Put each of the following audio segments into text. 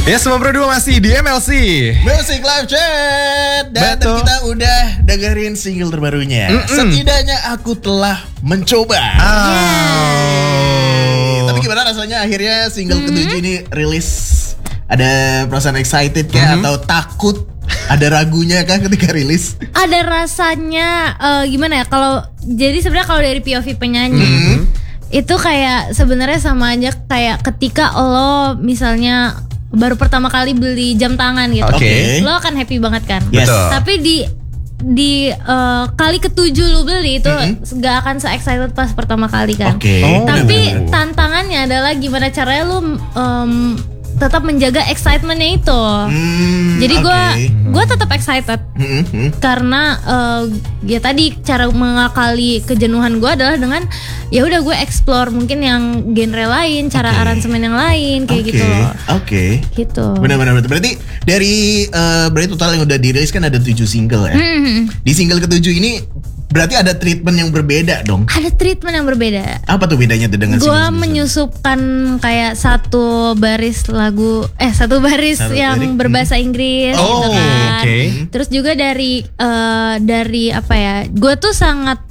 Ya, semua berdua masih di MLC Music Live Chat. Dan Betul. kita udah dengerin single terbarunya. Setidaknya aku telah mencoba. Tapi gimana rasanya akhirnya single ketujuh ini rilis? Ada perasaan excited kah atau takut? Ada ragunya kah ketika rilis? Ada rasanya gimana ya? Kalau jadi sebenarnya kalau dari POV penyanyi itu kayak sebenarnya sama aja kayak ketika lo misalnya baru pertama kali beli jam tangan gitu. Oke. Lo akan happy banget kan? Yes. Betul. Tapi di kali ketujuh lu beli itu gak akan se-excited pas pertama kali kan. Oke. Oh, Tapi bener. tantangannya adalah gimana caranya lu tetap menjaga excitementnya itu. Jadi gue tetap excited karena ya tadi cara mengakali kejenuhan gue adalah dengan ya udah gue explore mungkin yang genre lain, cara aransemen yang lain kayak gitu loh. Oke. Gitu. Benar-benar berarti dari berarti total yang udah dirilis kan ada 7 single ya. Di single ketujuh ini berarti ada treatment yang berbeda dong. Ada treatment yang berbeda. Apa tuh bedanya tuh dengan Gue single-single? menyusupkan kayak satu baris lagu, satu baris Satu yang lirik. berbahasa Inggris Oh, gitu kan. oke. Terus juga dari apa ya? Gue tuh sangat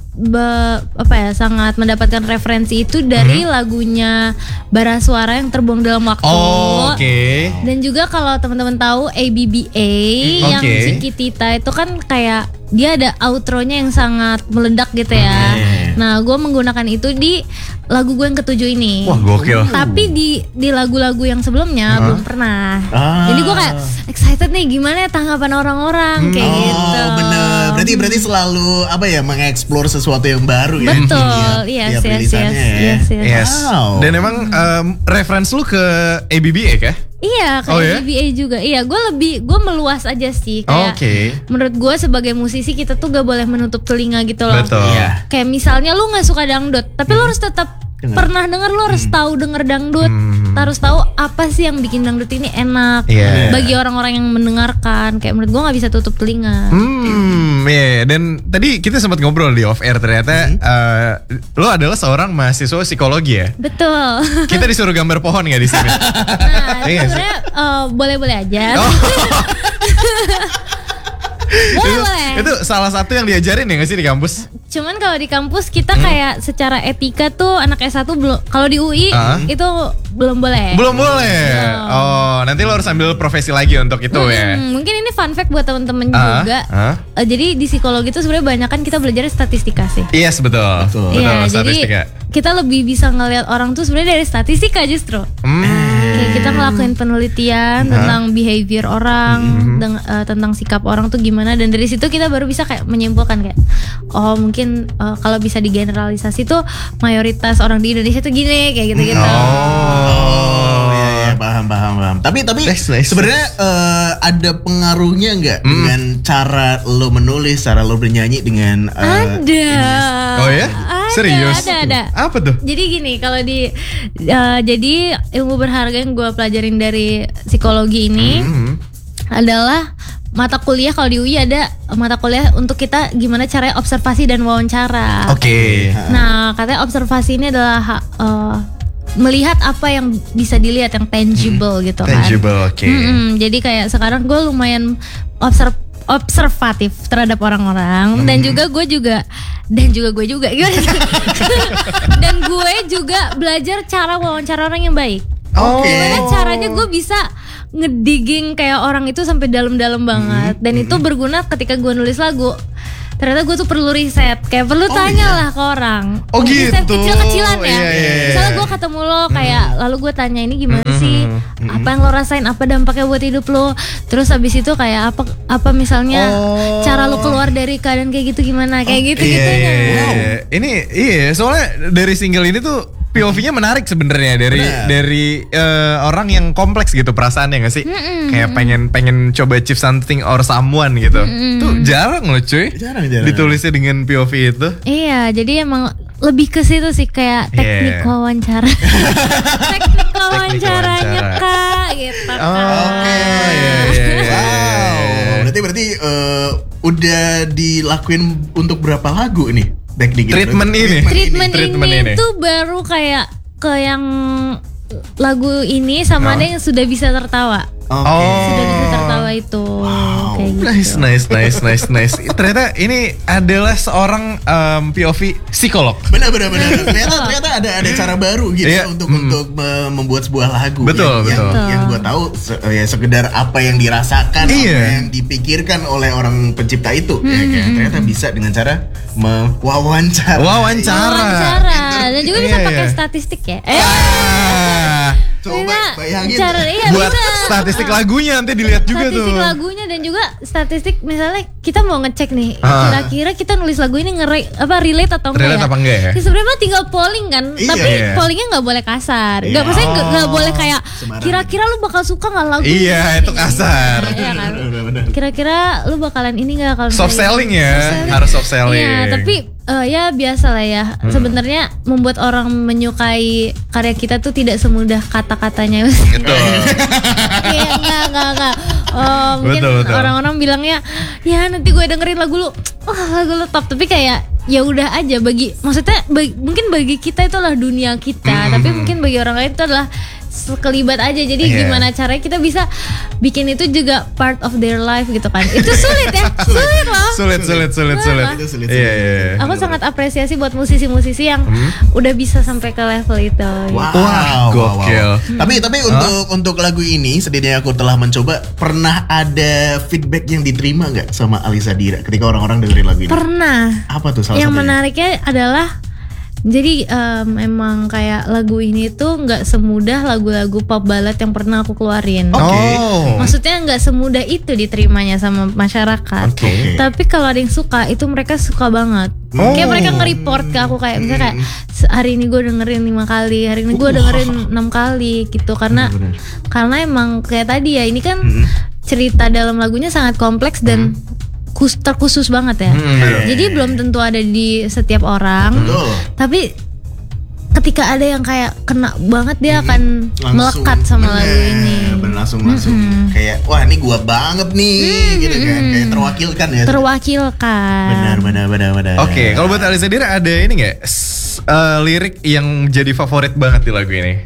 sangat mendapatkan referensi itu dari lagunya Bara Suara yang Terbuang Dalam Waktu. Oh, oke. Dan juga kalau teman-teman tahu ABBA yang Oke. si Kitita itu kan kayak dia ada outronya yang sangat meledak gitu ya. Nah, gue menggunakan itu di lagu gue yang ketujuh ini. Wah, gokil. Tapi di lagu-lagu yang sebelumnya belum pernah. Jadi gue kayak excited nih gimana ya tanggapan orang-orang kayak gitu. Oh bener. Berarti selalu apa ya mengeksplor sesuatu yang baru ya. Betul, yes, Tiap yes, rilisannya ya. yes, yes. Yes. Wow. Dan emang reference lu ke ABBA kah? Iya, kayak Oh, ya? ABBA juga. Iya, gue meluas aja sih. Kayak Oke. menurut gue sebagai musisi kita tuh gak boleh menutup telinga gitu loh. Betul. Iya. Kayak misalnya lu nggak suka dangdut, tapi lu harus tetap pernah denger, lu harus tahu denger dangdut, harus tahu apa sih yang bikin dangdut ini enak Iya. bagi orang-orang yang mendengarkan. Kayak menurut gue nggak bisa tutup telinga. Iya. Dan tadi kita sempat ngobrol di off air ternyata lo adalah seorang mahasiswa psikologi ya. Betul. Kita disuruh gambar pohon nggak di sini? Nah, Iya sih. sebenarnya boleh-boleh aja. Oh. Boleh. Itu salah satu yang diajarin ya nggak sih di kampus? Cuman kalau di kampus kita kayak secara etika tuh anak S1 belum, kalau di UI itu belum boleh. Belum boleh. Oh, nanti lo harus ambil profesi lagi untuk itu ya. Mungkin ini fun fact buat temen-temen juga. Jadi di psikologi itu sebenarnya banyak kan kita belajar statistika sih. Yes, betul. Betul, Iya, statistika. jadi kita lebih bisa ngelihat orang tuh sebenarnya dari statistika justru. Kayak kita ngelakuin penelitian tentang behavior orang, tentang sikap orang tuh gimana, dan dari situ kita baru bisa kayak menyimpulkan kayak oh mungkin kalau bisa digeneralisasi tuh mayoritas orang di Indonesia tuh gini kayak gitu-gitu. Oh ya, paham. Tapi Nice. sebenarnya ada pengaruhnya nggak dengan cara lo menulis, cara lo bernyanyi dengan Ada. Oh ya? Serius? Ada. Apa tuh? Jadi gini, kalau jadi ilmu berharga yang gue pelajarin dari psikologi ini adalah mata kuliah. Kalau di UI ada mata kuliah untuk kita gimana caranya observasi dan wawancara. Oke. Nah, katanya observasi ini adalah melihat apa yang bisa dilihat, yang tangible gitu kan. Tangible, oke. Jadi kayak sekarang gue lumayan observatif terhadap orang-orang, dan juga gue juga gimana sih? Dan gue juga belajar cara wawancara orang yang baik. Gimana caranya gue bisa ngedigging kayak orang itu sampai dalam-dalam banget, dan itu berguna ketika gue nulis lagu. Ternyata gue tuh perlu riset, kayak perlu tanya lah ke orang. Oh Riset gitu. kecil-kecilan ya. Iya. Misalnya gue ketemu lo kayak, lalu gue tanya ini gimana sih, apa yang lo rasain, apa dampaknya buat hidup lo. Terus habis itu kayak apa misalnya cara lo keluar dari keadaan kayak gitu gimana, kayak gitu gitunya. Iya. Ini soalnya dari single ini tuh POV-nya menarik sebenarnya dari orang yang kompleks gitu perasaannya nggak sih? Kayak pengen coba achieve something or someone gitu. Tuh jarang loh cuy. Jarang. Ditulisnya dengan POV itu. Iya, jadi emang lebih ke situ sih, kayak teknik wawancara. Teknik wawancaranya Kak gitu. Oke. Wow. Berarti udah dilakuin untuk berapa lagu nih? Treatment ini tuh baru kayak ke yang lagu ini sama ada yang sudah bisa tertawa. Sudah bisa tertawa itu. Kayak gitu. Nice. Ternyata ini adalah seorang POV psikolog. Benar. Ternyata ada cara baru gitu untuk membuat sebuah lagu. Betul. Yang gue tahu ya sekedar apa yang dirasakan, apa yang dipikirkan oleh orang pencipta itu. Ternyata bisa dengan cara mewawancara. Dan juga bisa pakai statistik ya. Coba bayangin. Buat statistik lagunya nanti dilihat juga tuh. Statistik lagunya dan juga statistik misalnya kita mau ngecek nih kira-kira kita nulis lagu ini relate atau enggak. Relate apa enggak ya? Sebenarnya tinggal polling kan, tapi pollingnya nggak boleh kasar. Nggak maksudnya nggak boleh kayak kira-kira lu bakal suka nggak lagu ini? Iya, itu kasar. Iya kan? Kira-kira lu bakalan ini nggak kalau soft selling ya, harus soft selling. Iya, tapi ya biasa lah ya. Sebenarnya membuat orang menyukai karya kita tuh tidak semudah kata-katanya. Gitu. Iya, enggak. Mungkin orang-orang bilangnya ya nanti gue dengerin lagu lu, lagu lu top. Tapi kayak ya udah aja mungkin bagi kita itu adalah dunia kita, tapi mungkin bagi orang lain itu adalah sekelibat aja. Jadi gimana caranya kita bisa bikin itu juga part of their life gitu kan. Itu sulit ya. Sulit loh. Sulit. Iya. Aku sangat apresiasi buat musisi-musisi yang udah bisa sampai ke level itu. Wow, gokil. Tapi untuk lagu ini setidaknya aku telah mencoba. Pernah ada feedback yang diterima nggak sama Alisa Dira ketika orang-orang dengerin lagu ini? Pernah. Apa tuh salah yang satunya? Menariknya adalah jadi emang kayak lagu ini tuh nggak semudah lagu-lagu pop ballad yang pernah aku keluarin. Maksudnya nggak semudah itu diterimanya sama masyarakat. Tapi kalau ada yang suka itu mereka suka banget. Kayak mereka nge-report ke aku kayak misalnya kayak hari ini gue dengerin 5 kali, hari ini gue dengerin 6 kali gitu karena emang kayak tadi ya ini kan cerita dalam lagunya sangat kompleks dan terkhusus banget ya. Jadi belum tentu ada di setiap orang. Tapi ketika ada yang kayak kena banget dia akan melekat sama lagu ini. Langsung kayak wah ini gua banget nih gitu kan. Kayak terwakilkan ya. Terwakilkan. Benar. Oke, kalau buat Alisa Dira ada ini nggak lirik yang jadi favorit banget di lagu ini?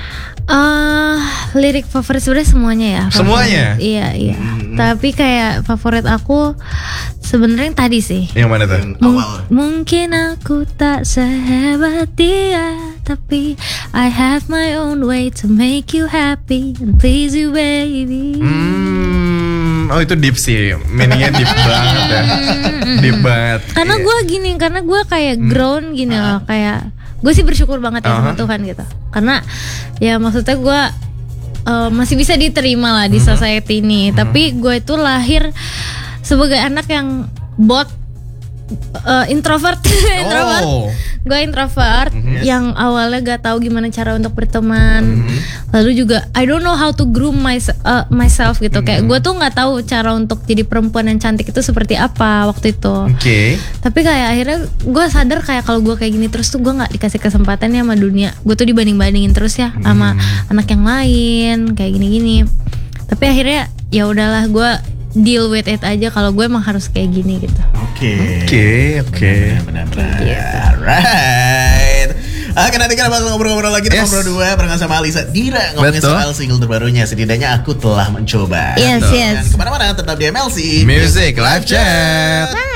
Lirik favorit sebenarnya semuanya ya. Semuanya? Iya. Tapi kayak favorit aku sebenarnya yang tadi sih. Yang mana tuh? Mungkin aku tak sehebat dia, tapi I have my own way to make you happy and please you baby. Oh itu deep sih, meaningnya deep banget ya. Deep banget. Karena gue kayak grown gini loh, kayak gue sih bersyukur banget ya sama Tuhan gitu. Karena ya maksudnya gue masih bisa diterima lah di society ini. Tapi gue itu lahir sebagai anak yang introvert. Gue introvert yang awalnya gak tahu gimana cara untuk berteman. Lalu juga I don't know how to groom myself gitu. Kayak gue tuh gak tahu cara untuk jadi perempuan yang cantik itu seperti apa waktu itu. Tapi kayak akhirnya gue sadar kayak kalau gue kayak gini terus tuh gue gak dikasih kesempatannya sama dunia. Gue tuh dibanding-bandingin terus ya sama anak yang lain kayak gini-gini. Tapi akhirnya ya udahlah gue deal with it aja kalau gue emang harus kayak gini gitu. Oke. Benar. Alright. Oke, nanti kita bakal ngobrol-ngobrol lagi dengan berdua barengan sama Alisa Dira ngomongin soal single terbarunya. Setidaknya aku telah mencoba. Yes. Dan kemana-mana tetap di MLC Music Live Chat.